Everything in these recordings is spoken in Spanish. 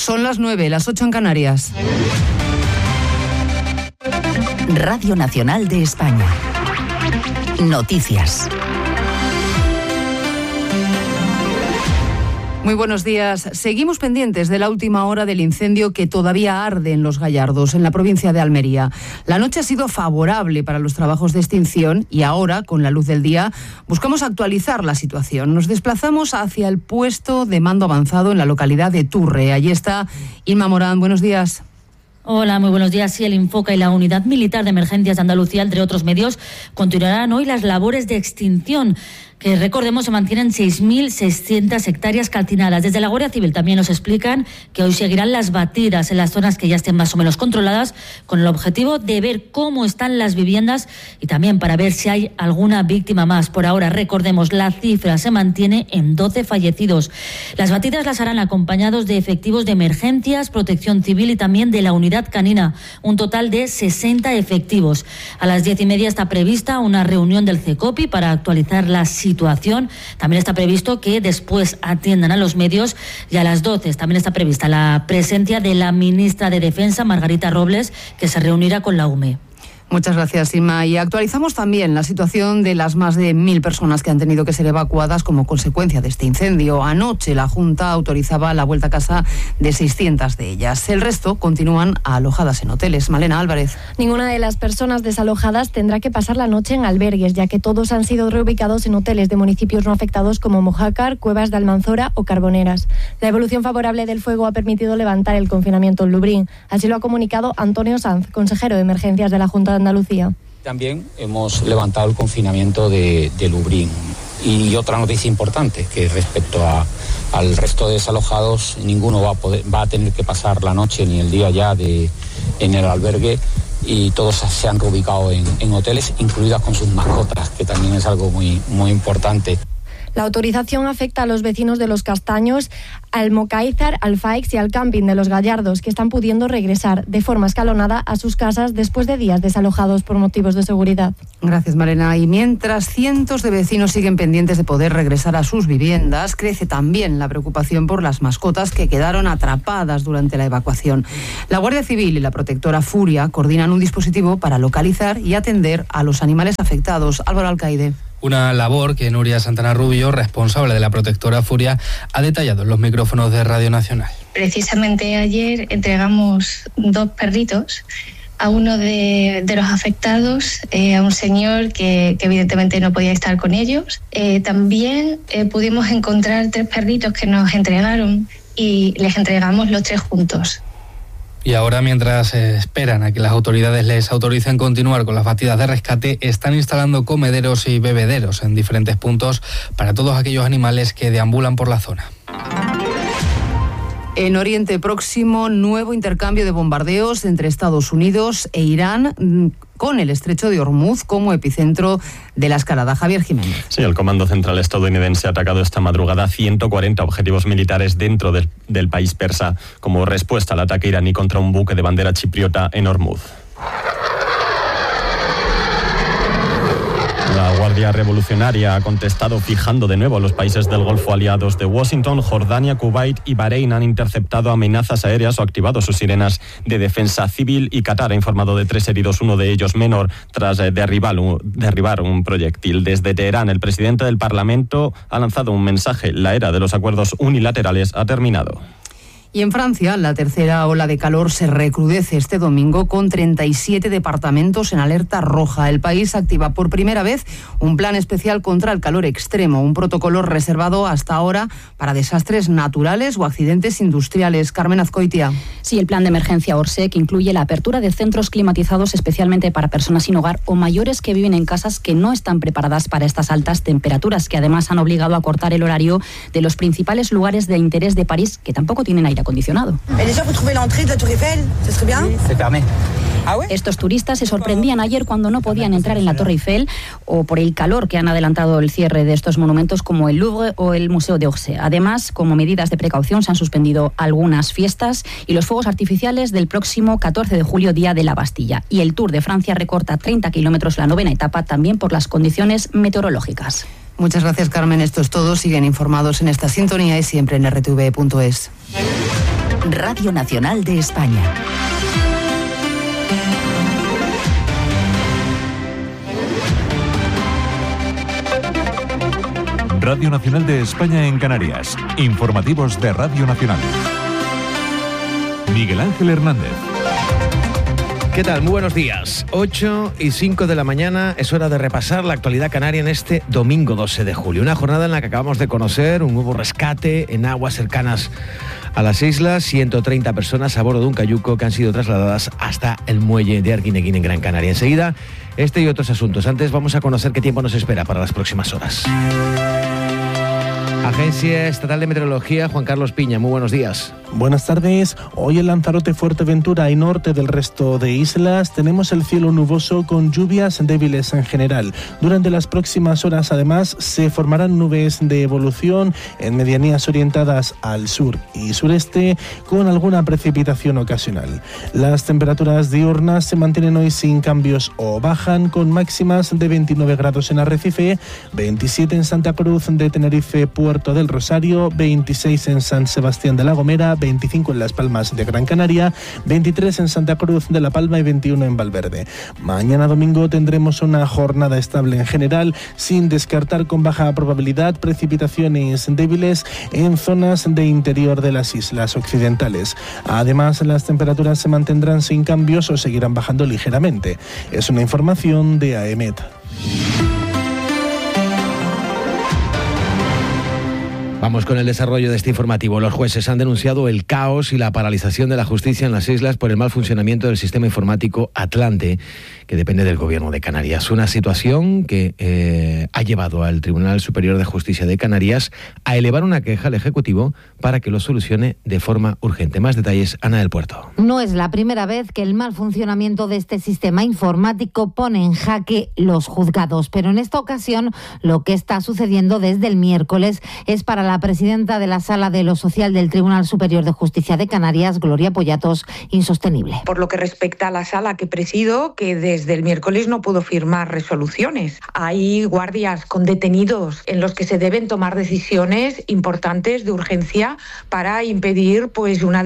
Son las 9, las 8 en Canarias. Radio Nacional de España. Noticias. Muy buenos días. Seguimos pendientes de la última hora del incendio que todavía arde en Los Gallardos, en la provincia de Almería. La noche ha sido favorable para los trabajos de extinción y ahora, con la luz del día, buscamos actualizar la situación. Nos desplazamos hacia el puesto de mando avanzado en la localidad de Turre. Allí está Inma Morán. Buenos días. Hola, muy buenos días. Sí, el Infoca y la Unidad Militar de Emergencias de Andalucía, entre otros medios, continuarán hoy las labores de extinción, que recordemos se mantienen 6.600 hectáreas calcinadas. Desde la Guardia Civil también nos explican que hoy seguirán las batidas en las zonas que ya estén más o menos controladas, con el objetivo de ver cómo están las viviendas y también para ver si hay alguna víctima más. Por ahora, recordemos, la cifra se mantiene en 12 fallecidos. Las batidas las harán acompañados de efectivos de emergencias, protección civil y también de la unidad canina, un total de 60 efectivos. A las 10:30 está prevista una reunión del CECOPI para actualizar la situación. También está previsto que después atiendan a los medios y a las 12 también está prevista la presencia de la ministra de Defensa, Margarita Robles, que se reunirá con la UME. Muchas gracias, Inma. Y actualizamos también la situación de las más de 1.000 personas que han tenido que ser evacuadas como consecuencia de este incendio. Anoche la Junta autorizaba la vuelta a casa de 600 de ellas. El resto continúan alojadas en hoteles. Malena Álvarez. Ninguna de las personas desalojadas tendrá que pasar la noche en albergues, ya que todos han sido reubicados en hoteles de municipios no afectados como Mojácar, Cuevas de Almanzora o Carboneras. La evolución favorable del fuego ha permitido levantar el confinamiento en Lubrién. Así lo ha comunicado Antonio Sanz, consejero de Emergencias de la Junta de Andalucía. También hemos levantado el confinamiento de Lubrién. Y otra noticia importante, que respecto al resto de desalojados, ninguno va a tener que pasar la noche ni el día ya en el albergue, y todos se han reubicado en hoteles, incluidas con sus mascotas, que también es algo muy, muy importante. La autorización afecta a los vecinos de Los Castaños, al Mocáizar, al Faix y al camping de Los Gallardos, que están pudiendo regresar de forma escalonada a sus casas después de días desalojados por motivos de seguridad. Gracias, Marena. Y mientras cientos de vecinos siguen pendientes de poder regresar a sus viviendas, crece también la preocupación por las mascotas que quedaron atrapadas durante la evacuación. La Guardia Civil y la protectora Furia coordinan un dispositivo para localizar y atender a los animales afectados. Álvaro Alcaide. Una labor que Nuria Santana Rubio, responsable de la protectora Furia, ha detallado en los micrófonos de Radio Nacional. Precisamente ayer entregamos 2 perritos a uno de los afectados, a un señor que evidentemente no podía estar con ellos. También pudimos encontrar 3 perritos que nos entregaron y les entregamos los 3 juntos. Y ahora, mientras esperan a que las autoridades les autoricen continuar con las batidas de rescate, están instalando comederos y bebederos en diferentes puntos para todos aquellos animales que deambulan por la zona. En Oriente Próximo, nuevo intercambio de bombardeos entre Estados Unidos e Irán, con el estrecho de Hormuz como epicentro de la escalada. Javier Jiménez. Sí, el Comando Central estadounidense ha atacado esta madrugada 140 objetivos militares dentro del país persa como respuesta al ataque iraní contra un buque de bandera chipriota en Hormuz. La Guardia Revolucionaria ha contestado fijando de nuevo a los países del Golfo aliados de Washington. Jordania, Kuwait y Bahrein han interceptado amenazas aéreas o activado sus sirenas de defensa civil, y Qatar ha informado de 3 heridos, uno de ellos menor, tras derribar un proyectil. Desde Teherán, el presidente del Parlamento ha lanzado un mensaje: la era de los acuerdos unilaterales ha terminado. Y en Francia, la tercera ola de calor se recrudece este domingo con 37 departamentos en alerta roja. El país activa por primera vez un plan especial contra el calor extremo, un protocolo reservado hasta ahora para desastres naturales o accidentes industriales. Carmen Azcoitia. Sí, el plan de emergencia Orsec incluye la apertura de centros climatizados especialmente para personas sin hogar o mayores que viven en casas que no están preparadas para estas altas temperaturas, que además han obligado a cortar el horario de los principales lugares de interés de París, que tampoco tienen aire acondicionado. Estos turistas se sorprendían ayer cuando no podían entrar en la Torre Eiffel o por el calor que han adelantado el cierre de estos monumentos como el Louvre o el Museo d'Orsay. Además, como medidas de precaución, se han suspendido algunas fiestas y los fuegos artificiales del próximo 14 de julio, Día de la Bastilla. Y el Tour de Francia recorta 30 kilómetros la 9ª etapa, también por las condiciones meteorológicas. Muchas gracias, Carmen. Esto es todo. Siguen informados en esta sintonía y siempre en rtv.es. Radio Nacional de España. Radio Nacional de España en Canarias. Informativos de Radio Nacional. Miguel Ángel Hernández. ¿Qué tal? Muy buenos días. 8:05 de la mañana, es hora de repasar la actualidad canaria en este domingo 12 de julio. Una jornada en la que acabamos de conocer un nuevo rescate en aguas cercanas a las islas. 130 personas a bordo de un cayuco que han sido trasladadas hasta el muelle de Arguineguín en Gran Canaria. Enseguida, este y otros asuntos. Antes vamos a conocer qué tiempo nos espera para las próximas horas. Agencia Estatal de Meteorología, Juan Carlos Piña, muy buenos días. Buenas tardes. Hoy en Lanzarote, Fuerteventura y norte del resto de islas tenemos el cielo nuboso con lluvias débiles en general. Durante las próximas horas, además, se formarán nubes de evolución en medianías orientadas al sur y sureste con alguna precipitación ocasional. Las temperaturas diurnas se mantienen hoy sin cambios o bajan con máximas de 29 grados en Arrecife, 27 en Santa Cruz de Tenerife, Puerto del Rosario, 26 en San Sebastián de la Gomera, 25 en Las Palmas de Gran Canaria, 23 en Santa Cruz de la Palma y 21 en Valverde. Mañana domingo tendremos una jornada estable en general, sin descartar con baja probabilidad precipitaciones débiles en zonas de interior de las islas occidentales. Además, las temperaturas se mantendrán sin cambios o seguirán bajando ligeramente. Es una información de AEMET. Vamos con el desarrollo de este informativo. Los jueces han denunciado el caos y la paralización de la justicia en las islas por el mal funcionamiento del sistema informático Atlante, que depende del Gobierno de Canarias. Una situación que ha llevado al Tribunal Superior de Justicia de Canarias a elevar una queja al Ejecutivo para que lo solucione de forma urgente. Más detalles, Ana del Puerto. No es la primera vez que el mal funcionamiento de este sistema informático pone en jaque los juzgados, pero en esta ocasión lo que está sucediendo desde el miércoles es para la presidenta de la Sala de lo Social del Tribunal Superior de Justicia de Canarias, Gloria Pollatos, insostenible. Por lo que respecta a la sala que presido, que desde el miércoles no pudo firmar resoluciones. Hay guardias con detenidos en los que se deben tomar decisiones importantes de urgencia para impedir una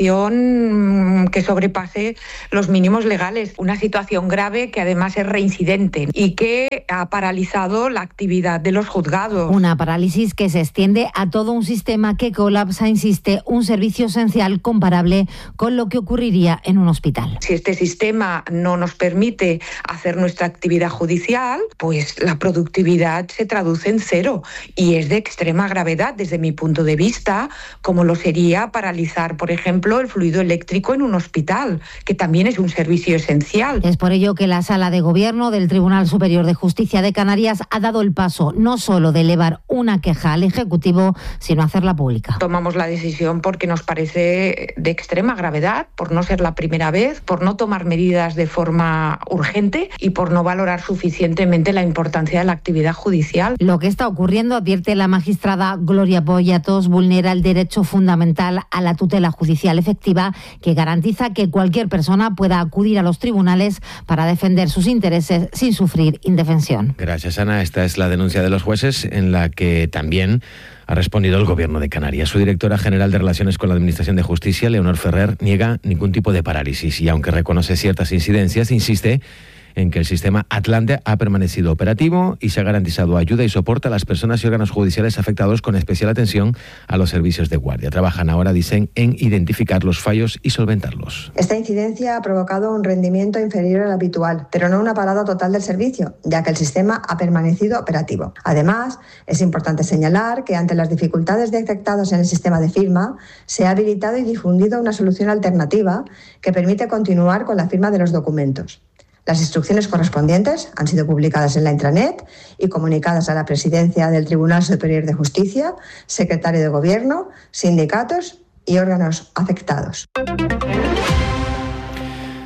detención que sobrepase los mínimos legales. Una situación grave que además es reincidente y que ha paralizado la actividad de los juzgados. Una parálisis que se extiende a todo un sistema que colapsa, insiste, un servicio esencial comparable con lo que ocurriría en un hospital. Si este sistema no nos permite hacer nuestra actividad judicial, pues la productividad se traduce en cero y es de extrema gravedad desde mi punto de vista, como lo sería paralizar, por ejemplo, el fluido eléctrico en un hospital, que también es un servicio esencial. Es por ello que la Sala de Gobierno del Tribunal Superior de Justicia de Canarias ha dado el paso no solo de elevar una queja al Ejecutivo, sino hacerla pública. Tomamos la decisión porque nos parece de extrema gravedad, por no ser la primera vez, por no tomar medidas de forma urgente y por no valorar suficientemente la importancia de la actividad judicial. Lo que está ocurriendo, advierte la magistrada Gloria Pollatos, vulnera el derecho fundamental a la tutela judicial efectiva, que garantiza que cualquier persona pueda acudir a los tribunales para defender sus intereses sin sufrir indefensión. Gracias, Ana. Esta es la denuncia de los jueces en la que también ha respondido el Gobierno de Canarias. Su directora general de Relaciones con la Administración de Justicia, Leonor Ferrer, niega ningún tipo de parálisis y, aunque reconoce ciertas incidencias, insiste en que el sistema Atlante ha permanecido operativo y se ha garantizado ayuda y soporte a las personas y órganos judiciales afectados, con especial atención a los servicios de guardia. Trabajan ahora, dicen, en identificar los fallos y solventarlos. Esta incidencia ha provocado un rendimiento inferior al habitual, pero no una parada total del servicio, ya que el sistema ha permanecido operativo. Además, es importante señalar que ante las dificultades detectadas en el sistema de firma, se ha habilitado y difundido una solución alternativa que permite continuar con la firma de los documentos. Las instrucciones correspondientes han sido publicadas en la intranet y comunicadas a la Presidencia del Tribunal Superior de Justicia, Secretario de Gobierno, sindicatos y órganos afectados.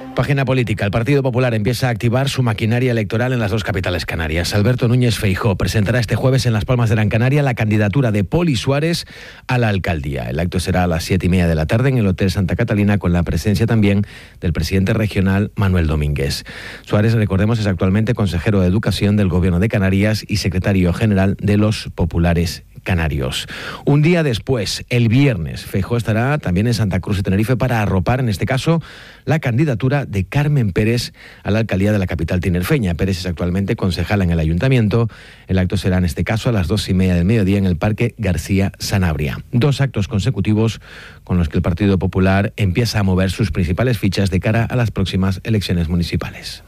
Página política. El Partido Popular empieza a activar su maquinaria electoral en las dos capitales canarias. Alberto Núñez Feijóo presentará este jueves en Las Palmas de Gran Canaria la candidatura de Poli Suárez a la alcaldía. El acto será a las 7:30 de la tarde en el Hotel Santa Catalina, con la presencia también del presidente regional Manuel Domínguez. Suárez, recordemos, es actualmente consejero de Educación del Gobierno de Canarias y secretario general de los Populares Canarios. Un día después, el viernes, Feijóo estará también en Santa Cruz de Tenerife para arropar, en este caso, la candidatura de Carmen Pérez a la alcaldía de la capital tinerfeña. Pérez es actualmente concejala en el ayuntamiento. El acto será, en este caso, a las 2:30 del mediodía en el Parque García Sanabria. 2 actos consecutivos con los que el Partido Popular empieza a mover sus principales fichas de cara a las próximas elecciones municipales.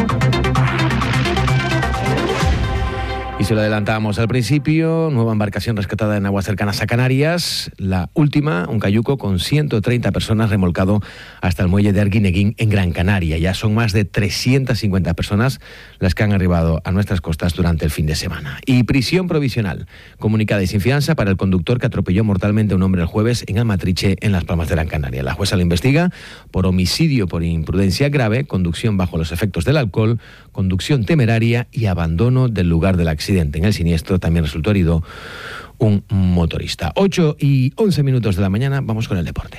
Y se lo adelantábamos al principio, nueva embarcación rescatada en aguas cercanas a Canarias, la última, un cayuco con 130 personas remolcado hasta el muelle de Arguineguín en Gran Canaria. Ya son más de 350 personas las que han arribado a nuestras costas durante el fin de semana. Y prisión provisional, comunicada y sin fianza para el conductor que atropelló mortalmente a un hombre el jueves en Almatriche, en Las Palmas de Gran Canaria. La jueza lo investiga por homicidio por imprudencia grave, conducción bajo los efectos del alcohol, conducción temeraria y abandono del lugar del accidente. En el siniestro también resultó herido un motorista. 8:11 de la mañana, vamos con el deporte.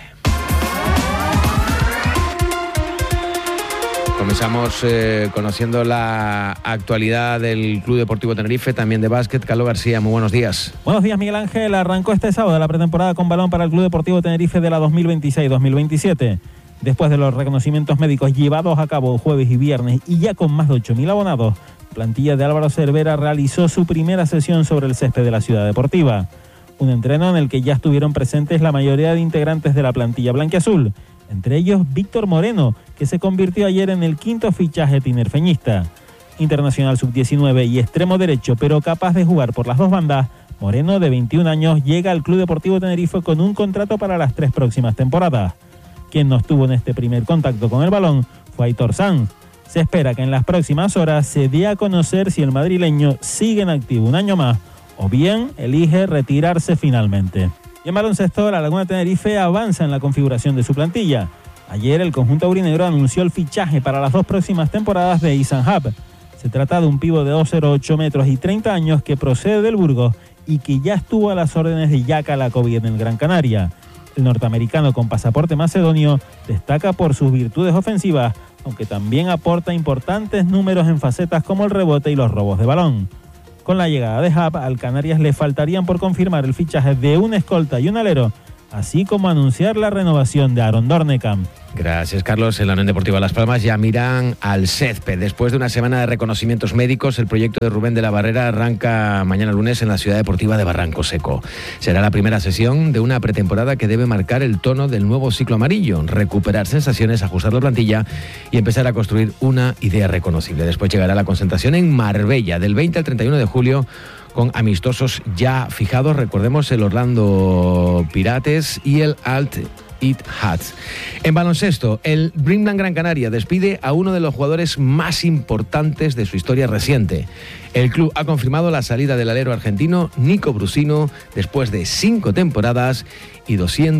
Comenzamos conociendo la actualidad del Club Deportivo Tenerife, también de básquet. Carlos García, muy buenos días. Buenos días, Miguel Ángel. Arrancó este sábado la pretemporada con balón para el Club Deportivo Tenerife de la 2026-2027. Después de los reconocimientos médicos llevados a cabo jueves y viernes y ya con más de 8.000 abonados, la plantilla de Álvaro Cervera realizó su primera sesión sobre el césped de la ciudad deportiva. Un entreno en el que ya estuvieron presentes la mayoría de integrantes de la plantilla blanquiazul, entre ellos Víctor Moreno, que se convirtió ayer en el 5º fichaje tinerfeñista. Internacional sub-19 y extremo derecho, pero capaz de jugar por las dos bandas, Moreno, de 21 años, llega al Club Deportivo Tenerife con un contrato para las 3 próximas temporadas. Quien no estuvo en este primer contacto con el balón fue Aitor Sanz. Se espera que en las próximas horas se dé a conocer si el madrileño sigue en activo un año más o bien elige retirarse finalmente. Y en baloncesto, la Laguna Tenerife avanza en la configuración de su plantilla. Ayer el conjunto aurinegro anunció el fichaje para las 2 próximas temporadas de Isan Hub. Se trata de un pivo de 2,08 metros y 30 años que procede del Burgos y que ya estuvo a las órdenes de Yaka Lakovic en el Gran Canaria. El norteamericano con pasaporte macedonio destaca por sus virtudes ofensivas, aunque también aporta importantes números en facetas como el rebote y los robos de balón. Con la llegada de Hub, al Canarias le faltarían por confirmar el fichaje de un escolta y un alero, así como anunciar la renovación de Aaron Dornekam. Gracias, Carlos. En la Unión Deportiva Las Palmas ya miran al césped. Después de una semana de reconocimientos médicos, el proyecto de Rubén de la Barrera arranca mañana lunes en la Ciudad Deportiva de Barranco Seco. Será la primera sesión de una pretemporada que debe marcar el tono del nuevo ciclo amarillo, recuperar sensaciones, ajustar la plantilla y empezar a construir una idea reconocible. Después llegará la concentración en Marbella del 20 al 31 de julio, con amistosos ya fijados. Recordemos el Orlando Pirates y el Alt It Hats. En baloncesto, el Dreamland Gran Canaria despide a uno de los jugadores más importantes de su historia reciente. El club ha confirmado la salida del alero argentino Nico Brusino después de 5 temporadas y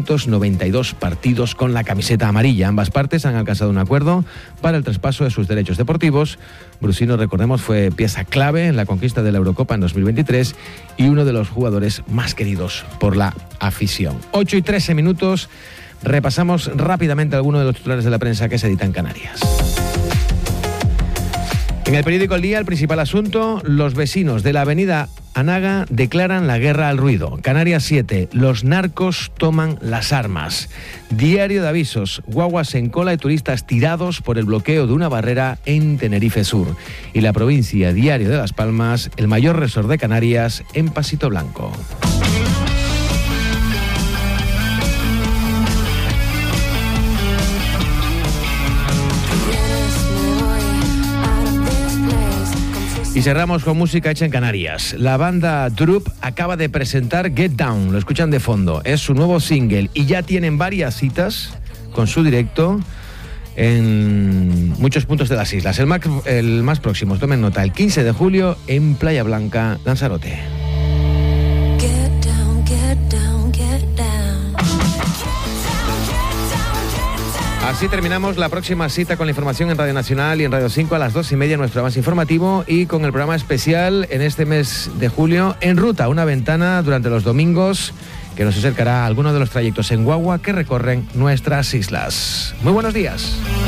292 partidos con la camiseta amarilla. Ambas partes han alcanzado un acuerdo para el traspaso de sus derechos deportivos. Brusino, recordemos, fue pieza clave en la conquista de la Eurocopa en 2023 y uno de los jugadores más queridos por la afición. 8:13. Repasamos rápidamente algunos de los titulares de la prensa que se editan en Canarias. En el periódico El Día, el principal asunto: los vecinos de la avenida Anaga declaran la guerra al ruido. Canarias 7, los narcos toman las armas. Diario de Avisos, guaguas en cola y turistas tirados por el bloqueo de una barrera en Tenerife Sur. Y La Provincia, Diario de Las Palmas, el mayor resort de Canarias en Pasito Blanco. Y cerramos con música hecha en Canarias. La banda Droop acaba de presentar Get Down, lo escuchan de fondo. Es su nuevo single y ya tienen varias citas con su directo en muchos puntos de las islas. El más próximo, tomen nota, el 15 de julio en Playa Blanca, Lanzarote. Así terminamos la próxima cita con la información en Radio Nacional y en Radio 5 a las 2:30, nuestro más informativo, y con el programa especial en este mes de julio, En Ruta, una ventana durante los domingos que nos acercará a algunos de los trayectos en guagua que recorren nuestras islas. Muy buenos días.